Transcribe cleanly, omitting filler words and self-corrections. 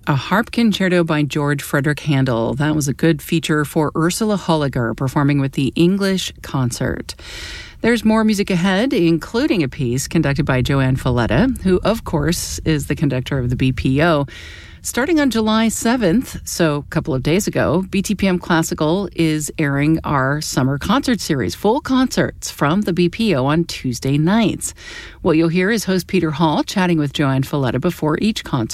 A harp concerto by George Frederick Handel. That was a good feature for Ursula Holliger performing with the English Concert. There's more music ahead, including a piece conducted by Joanne Falletta, who, of course, is the conductor of the BPO. Starting on July 7th, so a couple of days ago, BTPM Classical is airing our summer concert series, full concerts from the BPO on Tuesday nights. What you'll hear is host Peter Hall chatting with Joanne Falletta before each concert.